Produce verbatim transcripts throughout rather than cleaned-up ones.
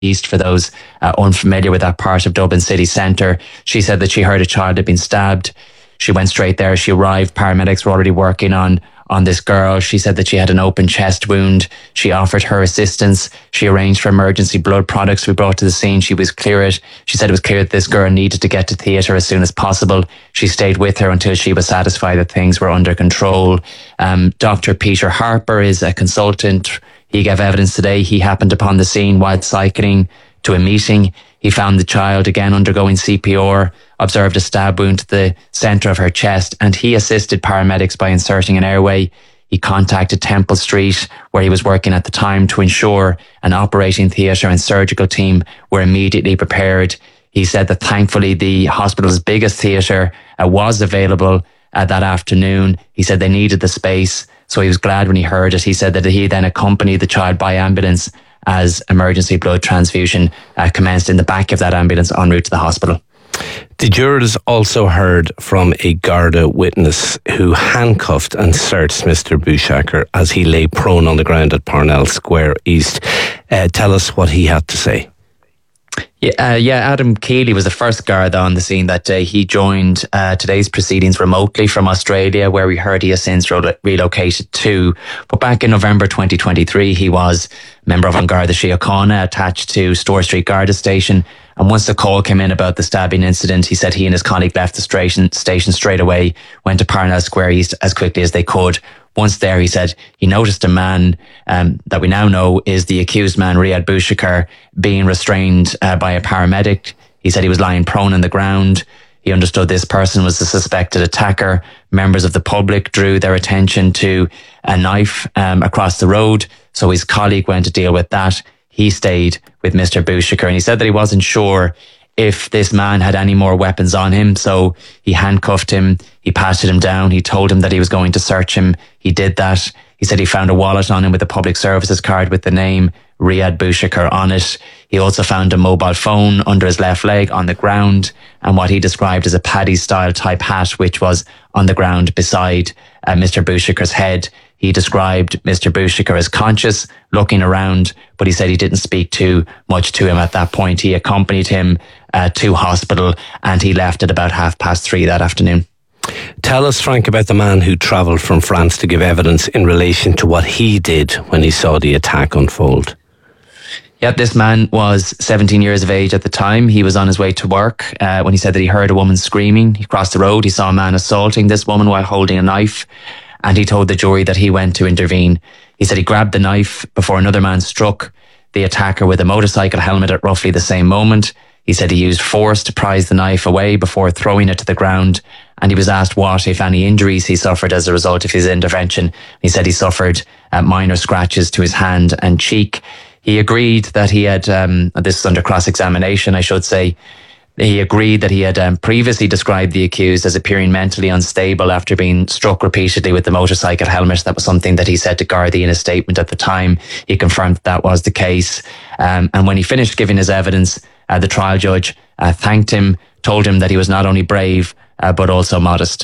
East, for those uh, unfamiliar with that part of Dublin city centre. She said that she heard a child had been stabbed. She went straight there. She arrived. Paramedics were already working on on this girl. She said that she had an open chest wound. She offered her assistance. She arranged for emergency blood products to be brought to the scene. She was clear it. She said it was clear that this girl needed to get to theatre as soon as possible. She stayed with her until she was satisfied that things were under control. Um, Doctor Peter Harper is a consultant. He gave evidence today. He happened upon the scene while cycling to a meeting. He found the child again undergoing C P R, observed a stab wound to the centre of her chest, and he assisted paramedics by inserting an airway. He contacted Temple Street, where he was working at the time, to ensure an operating theatre and surgical team were immediately prepared. He said that thankfully the hospital's biggest theatre uh, was available uh, that afternoon. He said they needed the space, so he was glad when he heard it. He said that he then accompanied the child by ambulance as emergency blood transfusion uh, commenced in the back of that ambulance en route to the hospital. The jurors also heard from a Garda witness who handcuffed and searched Mister Bushacter as he lay prone on the ground at Parnell Square East. Uh, tell us what he had to say. Yeah, uh, yeah, Adam Keeley was the first Garda on the scene that day. He joined uh, today's proceedings remotely from Australia, where we heard he has since re- relocated to. But back in November twenty twenty-three, he was a member of An Garda Síochána attached to Store Street Garda Station. And once the call came in about the stabbing incident, he said he and his colleague left the station, station straight away, went to Parnell Square East as quickly as they could. Once there, he said he noticed a man um, that we now know is the accused man, Riyad Bushacter, being restrained uh, by a paramedic. He said he was lying prone on the ground. He understood this person was the suspected attacker. Members of the public drew their attention to a knife um, across the road, so his colleague went to deal with that. He stayed with Mister Bushacter, and he said that he wasn't sure if this man had any more weapons on him, so he handcuffed him, he patted him down, he told him that he was going to search him. He did that. He said he found a wallet on him with a public services card with the name Riyad Bushacter on it. He also found a mobile phone under his left leg on the ground, and what he described as a Paddy-style type hat, which was on the ground beside uh, Mister Bushacter's head. He described Mister Bushacter as conscious, looking around, but he said he didn't speak too much to him at that point. He accompanied him uh, to hospital, and he left at about half past three that afternoon. Tell us, Frank, about the man who travelled from France to give evidence in relation to what he did when he saw the attack unfold. Yeah, this man was seventeen years of age at the time. He was on his way to work uh, when he said that he heard a woman screaming. He crossed the road. He saw a man assaulting this woman while holding a knife, and he told the jury that he went to intervene. He said he grabbed the knife before another man struck the attacker with a motorcycle helmet at roughly the same moment. He said he used force to prise the knife away before throwing it to the ground, and he was asked what, if any, injuries he suffered as a result of his intervention. He said he suffered uh, minor scratches to his hand and cheek. He agreed that he had, um, this is under cross-examination, I should say, he agreed that he had um, previously described the accused as appearing mentally unstable after being struck repeatedly with the motorcycle helmet. That was something that he said to Gardaí in a statement at the time. He confirmed that, that was the case. Um, and when he finished giving his evidence, uh, the trial judge uh, thanked him, told him that he was not only brave, uh, but also modest.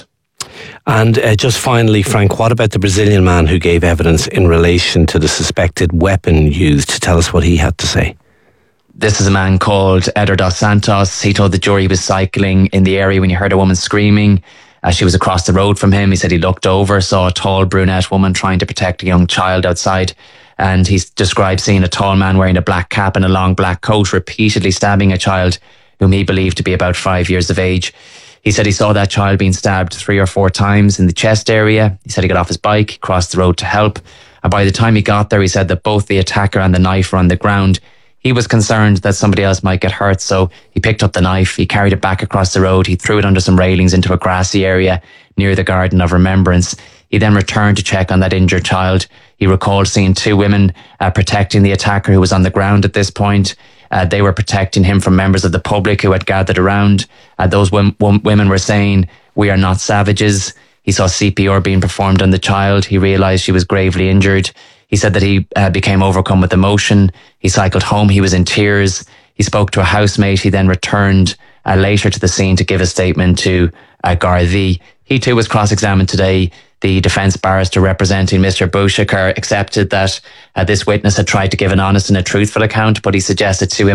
And uh, just finally, Frank, what about the Brazilian man who gave evidence in relation to the suspected weapon used? Tell us what he had to say. This is a man called Eder dos Santos. He told the jury he was cycling in the area when he heard a woman screaming. Uh, she was across the road from him. He said he looked over, saw a tall brunette woman trying to protect a young child outside. And he described seeing a tall man wearing a black cap and a long black coat repeatedly stabbing a child whom he believed to be about five years of age. He said he saw that child being stabbed three or four times in the chest area. He said he got off his bike, crossed the road to help. And by the time he got there, he said that both the attacker and the knife were on the ground. He was concerned that somebody else might get hurt, so he picked up the knife, he carried it back across the road, he threw it under some railings into a grassy area near the Garden of Remembrance. He then returned to check on that injured child. He recalled seeing two women uh, protecting the attacker who was on the ground at this point. Uh, they were protecting him from members of the public who had gathered around. Uh, those w- w- women were saying, "We are not savages." He saw C P R being performed on the child. He realised she was gravely injured. He said that he uh, became overcome with emotion. He cycled home. He was in tears. He spoke to a housemate. He then returned uh, later to the scene to give a statement to uh, Gardaí. He too was cross-examined today. the defence barrister representing Mister Bouchacre accepted that uh, this witness had tried to give an honest and a truthful account, but he suggested to him